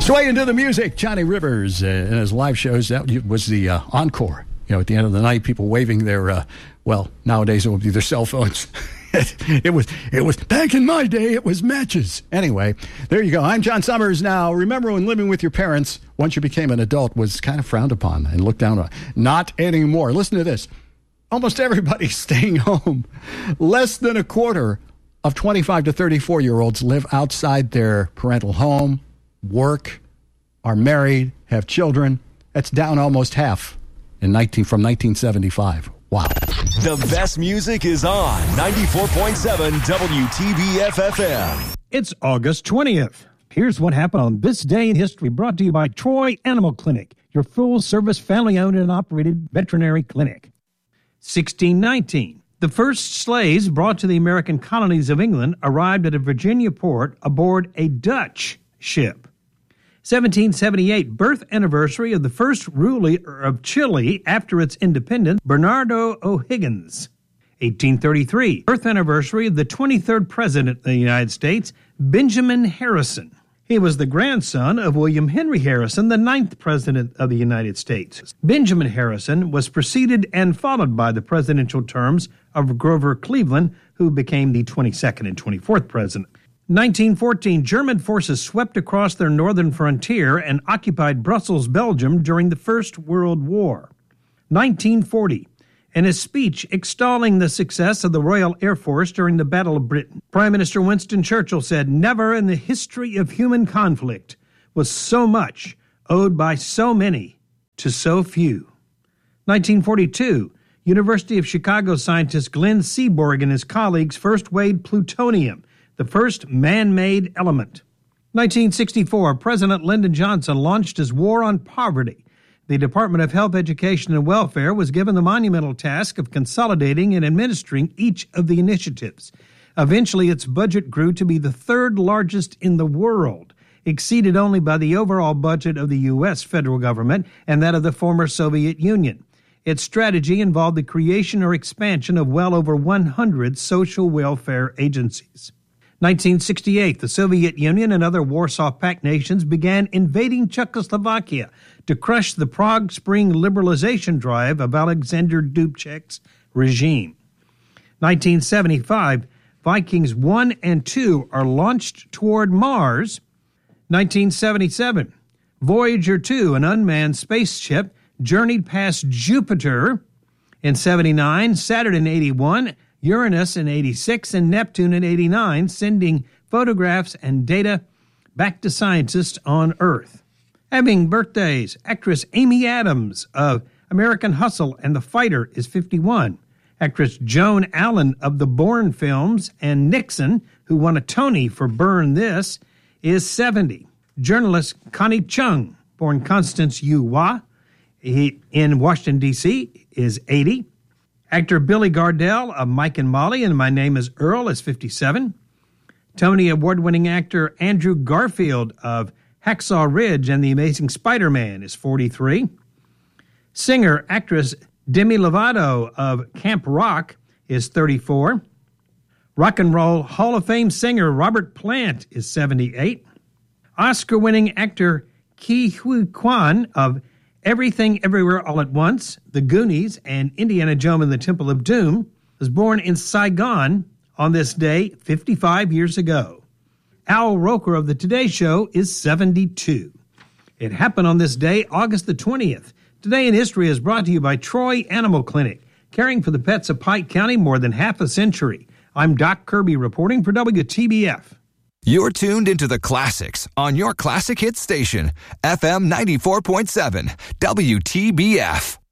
Sway into the music. Johnny Rivers in his live shows. That was the encore. You know, at the end of the night, people waving their, nowadays it would be their cell phones. It was back in my day, it was matches. Anyway, there you go. I'm John Summers. Now, remember when living with your parents, once you became an adult, was kind of frowned upon and looked down on? Not anymore. Listen to this. Almost everybody's staying home. Less than a quarter of 25 to 34-year-olds live outside their parental home, work, are married, have children. That's down almost half from 1975. Wow. The best music is on 94.7 WTBF-FM. It's August 20th. Here's what happened on this day in history, brought to you by Troy Animal Clinic, your full-service, family-owned and operated veterinary clinic. 1619. The first slaves brought to the American colonies of England arrived at a Virginia port aboard a Dutch ship. 1778, birth anniversary of the first ruler of Chile after its independence, Bernardo O'Higgins. 1833, birth anniversary of the 23rd President of the United States, Benjamin Harrison. He was the grandson of William Henry Harrison, the 9th President of the United States. Benjamin Harrison was preceded and followed by the presidential terms of Grover Cleveland, who became the 22nd and 24th President. 1914, German forces swept across their northern frontier and occupied Brussels, Belgium during the First World War. 1940, in his speech extolling the success of the Royal Air Force during the Battle of Britain, Prime Minister Winston Churchill said, "Never in the history of human conflict was so much owed by so many to so few." 1942, University of Chicago scientist Glenn Seaborg and his colleagues first weighed plutonium, the first man-made element. 1964, President Lyndon Johnson launched his war on poverty. The Department of Health, Education, and Welfare was given the monumental task of consolidating and administering each of the initiatives. Eventually, its budget grew to be the third largest in the world, exceeded only by the overall budget of the U.S. federal government and that of the former Soviet Union. Its strategy involved the creation or expansion of well over 100 social welfare agencies. 1968, the Soviet Union and other Warsaw Pact nations began invading Czechoslovakia to crush the Prague Spring liberalization drive of Alexander Dubček's regime. 1975, Vikings 1 and 2 are launched toward Mars. 1977, Voyager 2, an unmanned spaceship, journeyed past Jupiter. In 79, Saturn in 81, Uranus in 86, and Neptune in 89, sending photographs and data back to scientists on Earth. Having birthdays, actress Amy Adams of American Hustle and The Fighter is 51. Actress Joan Allen of the Bourne films and Nixon, who won a Tony for Burn This, is 70. Journalist Connie Chung, born Constance Yu Hua, in Washington, D.C., is 80. Actor Billy Gardell of Mike and Molly and My Name is Earl is 57. Tony Award-winning actor Andrew Garfield of Hacksaw Ridge and The Amazing Spider-Man is 43. Singer, actress Demi Lovato of Camp Rock is 34. Rock and Roll Hall of Fame singer Robert Plant is 78. Oscar-winning actor Ke Huy Quan of Everything Everywhere All at Once, The Goonies, and Indiana Jones and the Temple of Doom, was born in Saigon on this day 55 years ago. Al Roker of The Today Show is 72. It happened on this day, August the 20th. Today in History is brought to you by Troy Animal Clinic, caring for the pets of Pike County more than half a century. I'm Doc Kirby reporting for WTBF. You're tuned into the classics on your classic hit station, FM 94.7, WTBF.